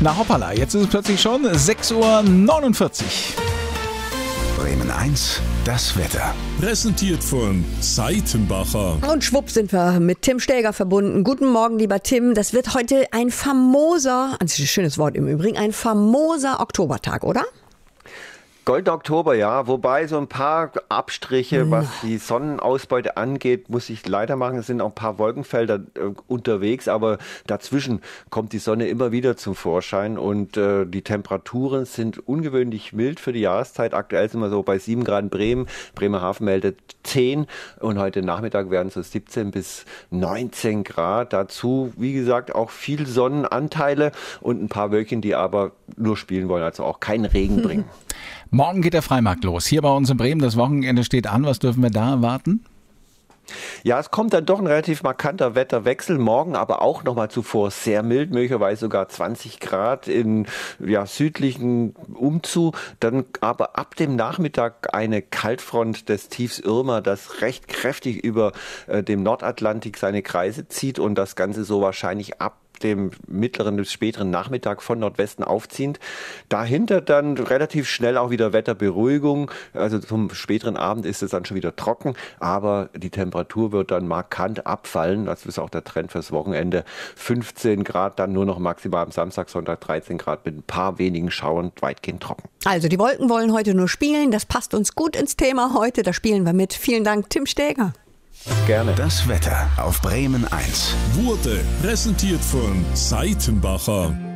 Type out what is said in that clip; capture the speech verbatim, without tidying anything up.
Na hoppala, jetzt ist es plötzlich schon sechs Uhr neunundvierzig. Bremen eins, das Wetter. Präsentiert von Seitenbacher. Und schwupp sind wir mit Tim Stäger verbunden. Guten Morgen, lieber Tim. Das wird heute ein famoser, das ist ein schönes Wort im Übrigen, ein famoser Oktobertag, oder? Goldener Oktober, ja. Wobei so ein paar Abstriche, was die Sonnenausbeute angeht, muss ich leider machen. Es sind auch ein paar Wolkenfelder äh, unterwegs, aber dazwischen kommt die Sonne immer wieder zum Vorschein und äh, die Temperaturen sind ungewöhnlich mild für die Jahreszeit. Aktuell sind wir so bei sieben Grad in Bremen. Bremerhaven meldet zehn und heute Nachmittag werden es so siebzehn bis neunzehn Grad. Dazu, wie gesagt, auch viel Sonnenanteile und ein paar Wölkchen, die aber nur spielen wollen, also auch keinen Regen bringen. Morgen geht der Freimarkt los. Hier bei uns in Bremen, das Wochenende steht an. Was dürfen wir da erwarten? Ja, es kommt dann doch ein relativ markanter Wetterwechsel. Morgen aber auch nochmal zuvor sehr mild, möglicherweise sogar zwanzig Grad in ja, südlichen Umzug. Dann aber ab dem Nachmittag eine Kaltfront des Tiefs Irma, das recht kräftig über äh, dem Nordatlantik seine Kreise zieht und das Ganze so wahrscheinlich ab dem mittleren bis späteren Nachmittag von Nordwesten aufziehend. Dahinter dann relativ schnell auch wieder Wetterberuhigung. Also zum späteren Abend ist es dann schon wieder trocken, aber die Temperatur wird dann markant abfallen. Das ist auch der Trend fürs Wochenende. fünfzehn Grad, dann nur noch maximal am Samstag, Sonntag dreizehn Grad mit ein paar wenigen Schauern, weitgehend trocken. Also die Wolken wollen heute nur spielen. Das passt uns gut ins Thema heute. Da spielen wir mit. Vielen Dank, Tim Stäger. Gerne. Das Wetter auf Bremen eins. Wurde präsentiert von Seitenbacher.